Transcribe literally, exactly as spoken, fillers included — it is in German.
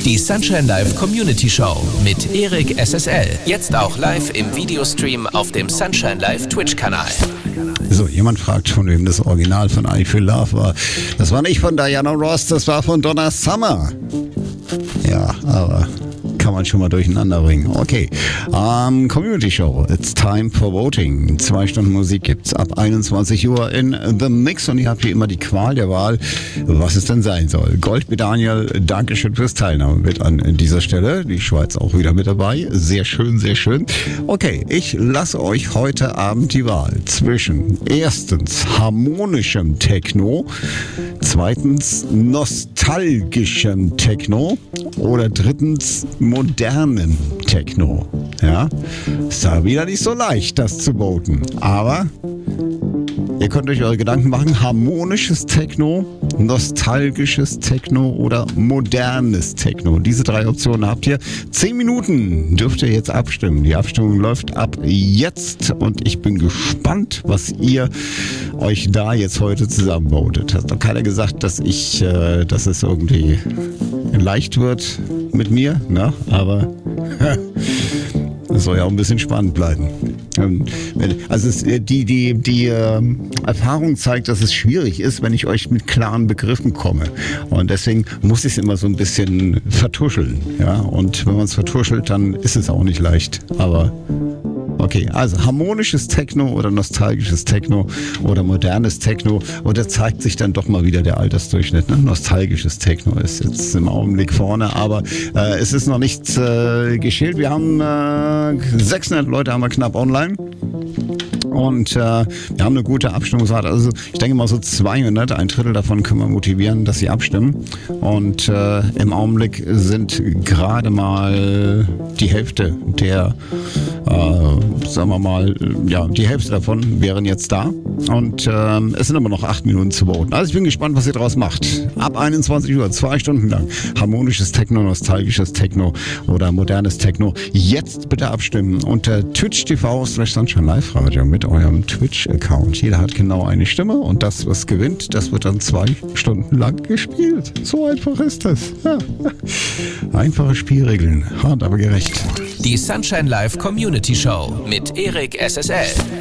Die Sunshine Live Community Show mit Erik S S L. Jetzt auch live im Videostream auf dem Sunshine Live Twitch-Kanal. So, jemand fragt, von wem das Original von I Feel Love war. Das war nicht von Diana Ross, das war von Donna Summer. Ja, aber kann man schon mal durcheinander bringen. Okay, um, Community Show, it's time for voting. Zwei Stunden Musik gibt's ab einundzwanzig Uhr in The Mix und ihr habt wie immer die Qual der Wahl, was es denn sein soll. Gold mit Daniel, Dankeschön fürs Teilnahme mit an dieser Stelle. Die Schweiz auch wieder mit dabei. Sehr schön, sehr schön. Okay, ich lasse euch heute Abend die Wahl zwischen erstens harmonischem Techno, zweitens nostalgischem Techno oder drittens modernen Techno. Ja, ist da wieder nicht so leicht, das zu voten. Aber ihr könnt euch eure Gedanken machen, harmonisches Techno, nostalgisches Techno oder modernes Techno. Diese drei Optionen habt ihr. Zehn Minuten dürft ihr jetzt abstimmen. Die Abstimmung läuft ab jetzt und ich bin gespannt, was ihr euch da jetzt heute zusammenvotet. Hat noch keiner gesagt, dass ich, äh, dass es irgendwie leicht wird mit mir, ne? Aber das soll ja auch ein bisschen spannend bleiben. Also es, die, die, die äh, Erfahrung zeigt, dass es schwierig ist, wenn ich euch mit klaren Begriffen komme. Und deswegen muss ich es immer so ein bisschen vertuscheln. Ja? Und wenn man es vertuschelt, dann ist es auch nicht leicht. Aber okay, also harmonisches Techno oder nostalgisches Techno oder modernes Techno. Und da zeigt sich dann doch mal wieder der Altersdurchschnitt. Ne? Nostalgisches Techno ist jetzt im Augenblick vorne, aber äh, es ist noch nichts äh, geschehen. Wir haben äh, sechshundert Leute haben wir knapp online. Und äh, wir haben eine gute Abstimmungsrate. Also ich denke mal so zweihundert, ein Drittel davon können wir motivieren, dass sie abstimmen. Und äh, im Augenblick sind gerade mal die Hälfte der, äh, sagen wir mal, ja, die Hälfte davon wären jetzt da. Und äh, es sind aber noch acht Minuten zu voten. Also ich bin gespannt, was ihr draus macht. Ab einundzwanzig Uhr, zwei Stunden lang. Harmonisches Techno, nostalgisches Techno oder modernes Techno. Jetzt bitte abstimmen unter Twitch T V slash Sunshine Live Radio mit eurem Twitch-Account. Jeder hat genau eine Stimme und das, was gewinnt, das wird dann zwei Stunden lang gespielt. So einfach ist das. Ja. Einfache Spielregeln, hart aber gerecht. Die Sunshine Live Community Show mit Erik S S L.